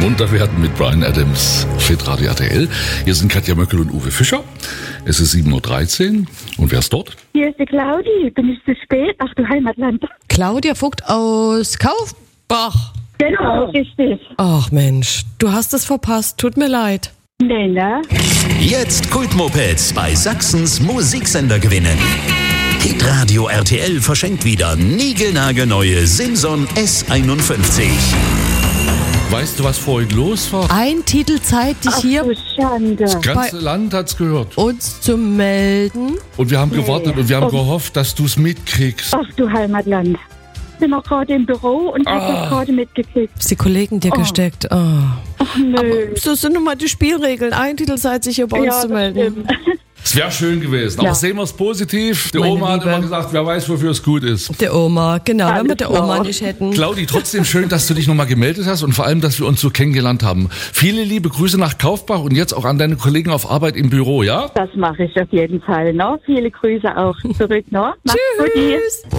Munter werden mit Bryan Adams, Fit Radio RTL. Hier sind Katja Möckel und Uwe Fischer. Es ist 7.13 Uhr. Und wer ist dort? Hier ist die Claudi. Bin ich zu spät? Ach du Heimatland. Claudia Vogt aus Kaufbach. Genau, richtig. Ach Mensch, du hast es verpasst. Tut mir leid. Nee, ne? Jetzt Kultmopeds bei Sachsens Musiksender gewinnen. Hitradio RTL verschenkt wieder niegelnagelneue Simson S51. Weißt du, was vorhin los war? Ein Titel Zeit, dich Ach hier du Schande. Das ganze Land hat's gehört. uns zu melden. Und wir haben gewartet und wir haben gehofft, dass du es mitkriegst. Ach du Heimatland. Ich bin noch gerade im Büro und hab das gerade mitgekriegt. Ist die Kollegen dir gesteckt? Oh. Ach nö. So sind nun mal die Spielregeln. Ein Titel Zeit, sich hier bei uns zu das melden. stimmt. Es wäre schön gewesen, aber Ja. sehen wir es positiv. Die Meine Oma hat Liebe. immer gesagt, wer weiß, wofür es gut ist. Der Oma, genau. Wenn wir Alles der Oma klar. nicht hätten. Claudi, trotzdem schön, dass du dich nochmal gemeldet hast und vor allem, dass wir uns so kennengelernt haben. Viele liebe Grüße nach Kaufbach und jetzt auch an deine Kollegen auf Arbeit im Büro, ja? Das mache ich auf jeden Fall, ne? Viele Grüße auch zurück, ne? Macht's gut. Tschüss.